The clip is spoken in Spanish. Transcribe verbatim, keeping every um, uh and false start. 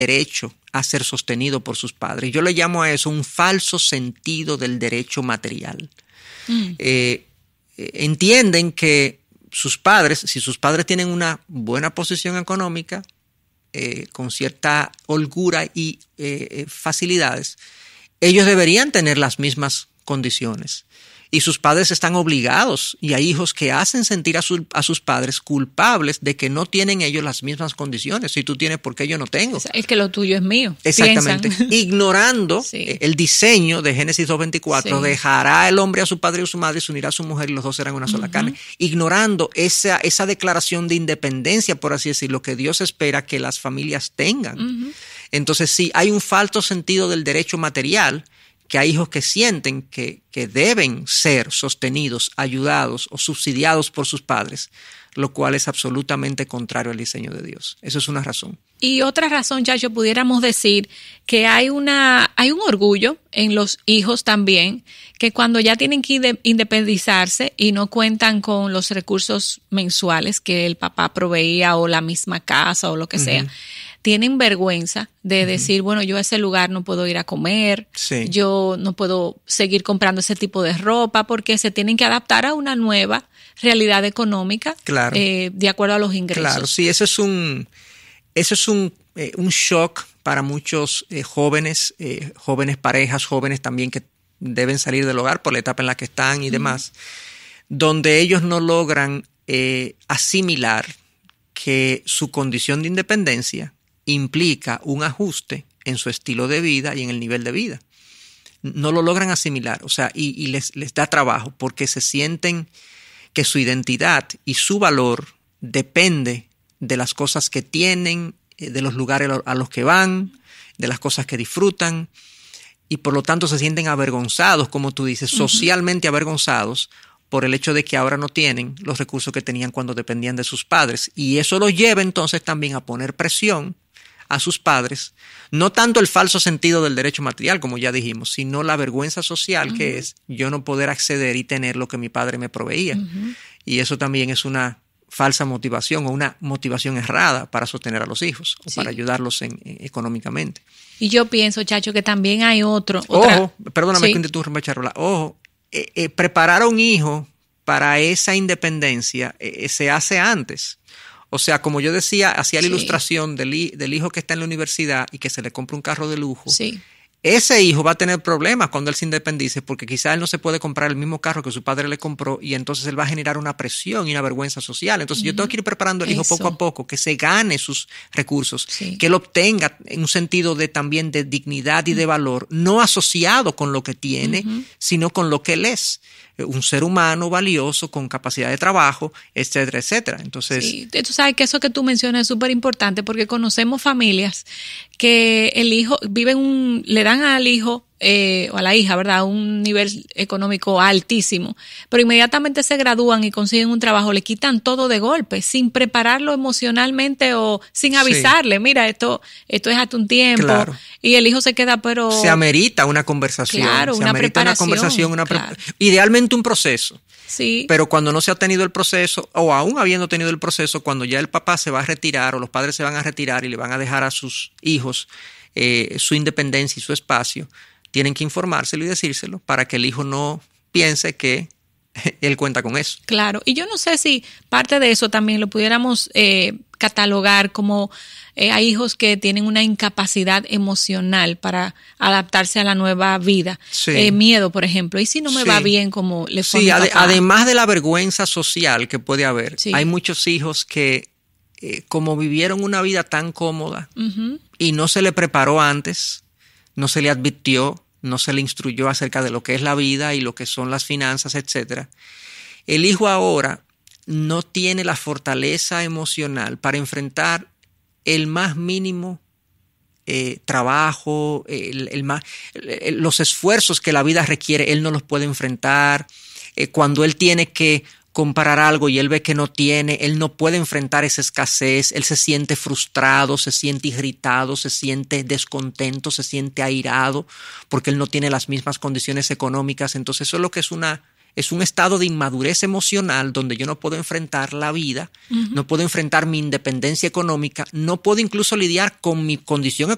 derecho a ser sostenido por sus padres. Yo le llamo a eso un falso sentido del derecho material. Mm. Eh, entienden que sus padres, si sus padres tienen una buena posición económica, eh, con cierta holgura y eh, facilidades, ellos deberían tener las mismas condiciones. Y sus padres están obligados, y hay hijos que hacen sentir a, su, a sus padres culpables de que no tienen ellos las mismas condiciones. Si tú tienes, ¿por qué yo no tengo? Es que lo tuyo es mío. Exactamente. Piensan. Ignorando sí. el diseño de Génesis dos veinticuatro, sí. dejará el hombre a su padre y a su madre, se unirá a su mujer y los dos serán una sola uh-huh. carne. Ignorando esa, esa declaración de independencia, por así decirlo, que Dios espera que las familias tengan. Uh-huh. Entonces sí, hay un falso sentido del derecho material, que hay hijos que sienten que, que deben ser sostenidos, ayudados o subsidiados por sus padres, lo cual es absolutamente contrario al diseño de Dios. Eso es una razón. Y otra razón, Chacho, pudiéramos decir que hay una hay un orgullo en los hijos también, que cuando ya tienen que independizarse y no cuentan con los recursos mensuales que el papá proveía o la misma casa o lo que uh-huh. sea, tienen vergüenza de uh-huh. decir, bueno, yo a ese lugar no puedo ir a comer, sí. yo no puedo seguir comprando ese tipo de ropa, porque se tienen que adaptar a una nueva realidad económica claro. eh, de acuerdo a los ingresos. Claro, sí, eso es un, eso es un, eh, un shock para muchos eh, jóvenes, eh, jóvenes parejas, jóvenes también que deben salir del hogar por la etapa en la que están y uh-huh. demás, donde ellos no logran eh, asimilar que su condición de independencia implica un ajuste en su estilo de vida y en el nivel de vida. No lo logran asimilar, o sea, y, y les, les da trabajo porque se sienten que su identidad y su valor depende de las cosas que tienen, de los lugares a los que van, de las cosas que disfrutan, y por lo tanto se sienten avergonzados, como tú dices, uh-huh. socialmente avergonzados por el hecho de que ahora no tienen los recursos que tenían cuando dependían de sus padres. Y eso los lleva entonces también a poner presión a sus padres, no tanto el falso sentido del derecho material, como ya dijimos, sino la vergüenza social uh-huh. que es yo no poder acceder y tener lo que mi padre me proveía. Uh-huh. Y eso también es una falsa motivación o una motivación errada para sostener a los hijos o sí. para ayudarlos en, en, económicamente. Y yo pienso, Chacho, que también hay otro... Ojo, otra... perdóname sí. que interrumpa, Charola, ojo, eh, eh, preparar a un hijo para esa independencia eh, se hace antes. O sea, como yo decía, hacía la sí. ilustración del, del hijo que está en la universidad y que se le compra un carro de lujo. Sí. Ese hijo va a tener problemas cuando él se independice porque quizá él no se puede comprar el mismo carro que su padre le compró y entonces él va a generar una presión y una vergüenza social. Entonces mm. yo tengo que ir preparando al hijo Eso. poco a poco, que se gane sus recursos, sí. que él obtenga en un sentido de también de dignidad y mm. de valor, no asociado con lo que tiene, mm-hmm. sino con lo que él es. Un ser humano valioso, con capacidad de trabajo, etcétera, etcétera. Entonces, sí, tú sabes que eso que tú mencionas es súper importante porque conocemos familias que el hijo, viven un, le dan al hijo eh, o a la hija, ¿verdad?, un nivel económico altísimo, pero inmediatamente se gradúan y consiguen un trabajo, le quitan todo de golpe, sin prepararlo emocionalmente o sin avisarle, sí. mira, esto, esto es hasta un tiempo, claro. y el hijo se queda, pero... Se amerita una conversación, claro, se una amerita preparación, una conversación, una pre- claro. idealmente un proceso. Sí. Pero cuando no se ha tenido el proceso, o aún habiendo tenido el proceso, cuando ya el papá se va a retirar o los padres se van a retirar y le van a dejar a sus hijos eh, su independencia y su espacio, tienen que informárselo y decírselo para que el hijo no piense que él cuenta con eso. Claro, y yo no sé si parte de eso también lo pudiéramos eh, catalogar como eh, hay hijos que tienen una incapacidad emocional para adaptarse a la nueva vida. Sí. Eh, miedo, por ejemplo. ¿Y si no me sí. va bien como le fue sí, a mi ad- papá? Además de la vergüenza social que puede haber, sí. hay muchos hijos que eh, como vivieron una vida tan cómoda uh-huh. y no se le preparó antes, no se le advirtió, no se le instruyó acerca de lo que es la vida y lo que son las finanzas, etcétera. El hijo ahora no tiene la fortaleza emocional para enfrentar el más mínimo eh, trabajo, el, el más, el, los esfuerzos que la vida requiere, él no los puede enfrentar. Eh, cuando él tiene que comparar algo y él ve que no tiene, él no puede enfrentar esa escasez, él se siente frustrado, se siente irritado, se siente descontento, se siente airado porque él no tiene las mismas condiciones económicas. Entonces eso es lo que es una es un estado de inmadurez emocional donde yo no puedo enfrentar la vida, uh-huh. no puedo enfrentar mi independencia económica, no puedo incluso lidiar con mi condición